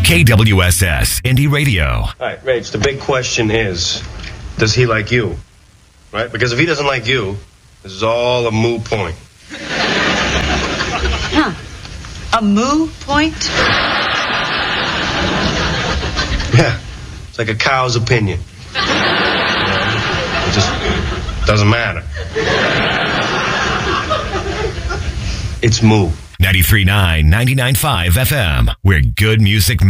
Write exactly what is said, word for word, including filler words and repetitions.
K W S S Indie Radio. All right, Rach, the big question is, does he like you? Right? Because if he doesn't like you, this is all a moot point. Huh. A moo point? Yeah. It's like a cow's opinion. You know, it just doesn't matter. It's moo. ninety-three point nine, ninety-nine point five F M, where good music